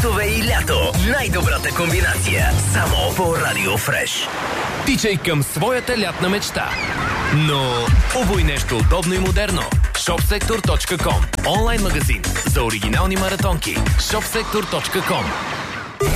Бонусове и лято. Най-добрата комбинация. Само по Радио Фреш. Тичай към своята лятна мечта. Но обуй нещо удобно и модерно. Shopsektor.com. Онлайн магазин за оригинални маратонки. Shopsektor.com.